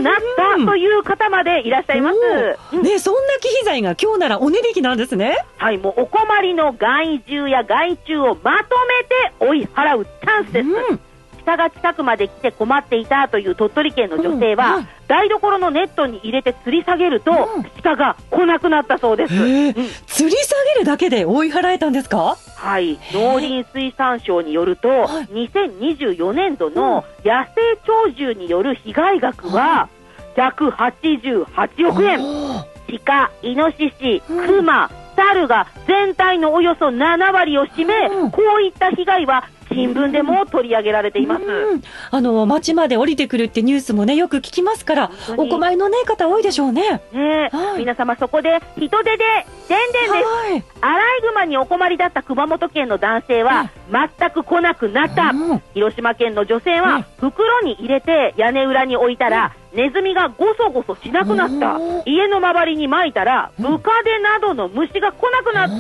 なったという方までいらっしゃいます。 ね、そんな忌避剤が今日ならお値引きなんですね。 はい、もうお困りの害獣や害虫をまとめて追い払うチャンスです。鹿が近くまで来て困っていたという鳥取県の女性は、台所のネットに入れて吊り下げると、鹿が来なくなったそうです。 吊り下げるだけで追い払えたんですか？ はい、農林水産省によると、2024年度の野生鳥獣による被害額は188億円。鹿、イノシシ、クマ、猿が全体のおよそ7割を占め、こういった被害は新聞でも取り上げられています。 町まで降りてくるってニュースもね、よく聞きますから、お困りのね、方多いでしょうね。 皆様そこで人手で宣伝です。アライグマにお困りだった熊本県の男性は全く来なくなった。広島県の女性は袋に入れて屋根裏に置いたらネズミがゴソゴソしなくなった。家の周りに撒いたらムカデなどの虫が来なくなった。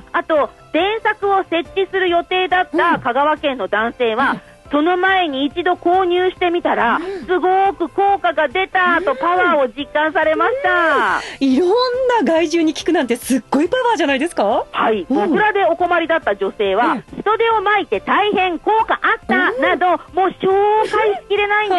あと電柵を設置する予定だった香川県の男性はその前に一度購入してみたらすごく効果が出たとパワーを実感されました。 いろんな害獣に効くなんてすっごいパワーじゃないですか？ はい、モグラでお困りだった女性は人手をまいて大変効果あったなどもう紹介しきれないんです。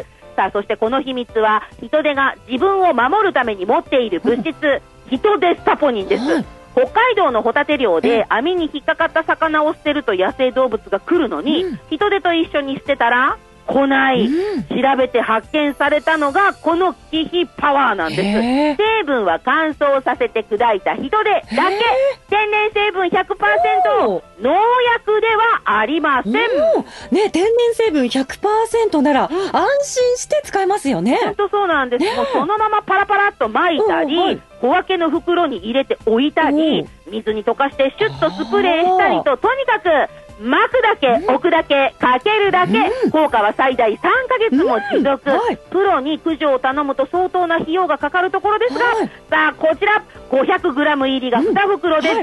さあ、そしてこの秘密は人手が自分を守るために持っている物質、人手スタポニンです。北海道のホタテ漁で網に引っかかった魚を捨てると野生動物が来るのに、人手と一緒に捨てたら来ない、調べて発見されたのがこの忌避パワーなんです。成分は乾燥させて砕いた人手だけ、天然成分 100%、 農薬ではありません。 ね、天然成分 100% なら安心して使えますよね。 本当そうなんです。もうそのままパラパラっと撒いたり、小分けの袋に入れて置いたり、水に溶かしてシュッとスプレーしたりと、とにかく巻くだけ、置くだけ、かけるだけ、効果は最大3ヶ月も持続。プロに駆除を頼むと相当な費用がかかるところですが、さあこちら 500g 入りが2袋で税込み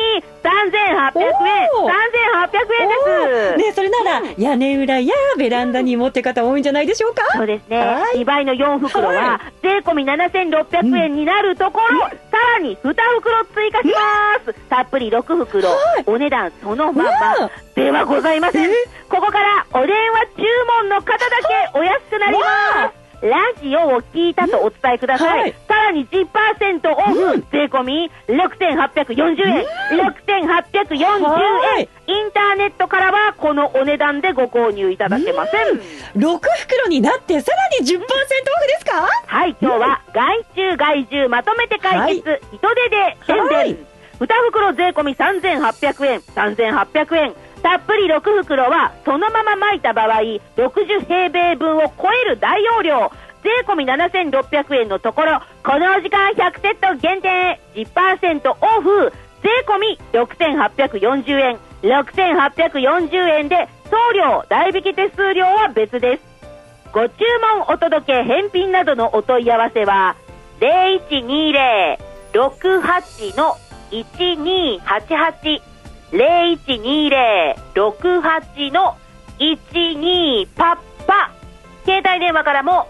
3800円、3800円です。 ね、それなら屋根裏やベランダに持って方多いんじゃないでしょうか？ そうですね。2倍の4袋は税込み7600円になるところ、さらに2袋追加します。たっぷり6袋、お値段そのままではございません。ここからお電話注文の方だけお安くなります。ラジオを聞いたとお伝えください。さらに 10% オフ、税込み6840円、6840円。インターネットからはこのお値段でご購入いただけません。 6袋になってさらに 10% オフですか？ はい、今日は害虫害獣まとめて解決、人手で宣伝。2袋税込み3800円、3800円。たっぷり6袋はそのまま巻いた場合60平米分を超える大容量、税込み7600円のところ、この時間100セット限定 10% オフ、税込み6840円、6840円で送料代引き手数料は別です。ご注文お届け返品などのお問い合わせは 0120-68-1288 0120-68-12パッパ。携帯電話からも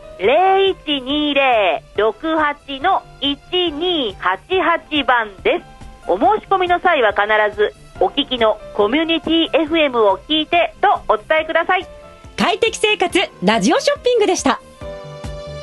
0120-68-1288 番です。お申し込みの際は必ずお聞きのコミュニティ FM を聞いてとお伝えください。 快適生活ラジオショッピングでした。